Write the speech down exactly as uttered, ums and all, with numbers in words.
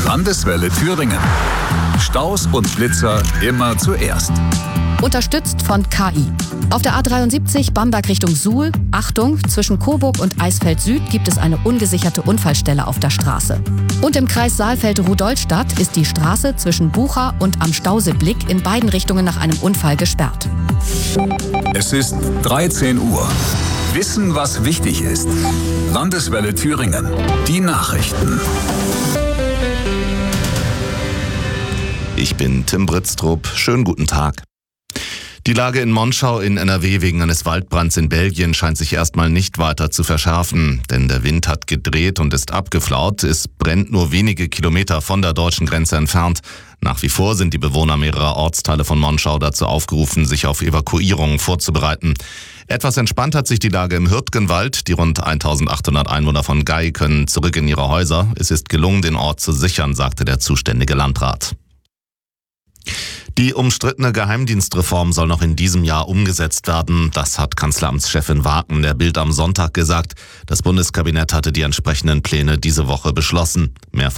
Landeswelle Thüringen. Staus und Schlitzer immer zuerst. Unterstützt von K I. Auf der A dreiundsiebzig Bamberg Richtung Suhl, Achtung, zwischen Coburg und Eisfeld Süd gibt es eine ungesicherte Unfallstelle auf der Straße. Und im Kreis Saalfeld-Rudolstadt ist die Straße zwischen Bucha und am Stauseeblick in beiden Richtungen nach einem Unfall gesperrt. Es ist dreizehn Uhr. Wissen, was wichtig ist. Landeswelle Thüringen. Die Nachrichten. Ich bin Tim Britztrup. Schönen guten Tag. Die Lage in Monschau in N R W wegen eines Waldbrands in Belgien scheint sich erstmal nicht weiter zu verschärfen, denn der Wind hat gedreht und ist abgeflaut. Es brennt nur wenige Kilometer von der deutschen Grenze entfernt. Nach wie vor sind die Bewohner mehrerer Ortsteile von Monschau dazu aufgerufen, sich auf Evakuierungen vorzubereiten. Etwas entspannt hat sich die Lage im Hürtgenwald. Die rund eintausendachthundert Einwohner von Gay können zurück in ihre Häuser. Es ist gelungen, den Ort zu sichern, sagte der zuständige Landrat. Die umstrittene Geheimdienstreform soll noch in diesem Jahr umgesetzt werden. Das hat Kanzleramtschefin Waken der Bild am Sonntag gesagt. Das Bundeskabinett hatte die entsprechenden Pläne diese Woche beschlossen. Mehr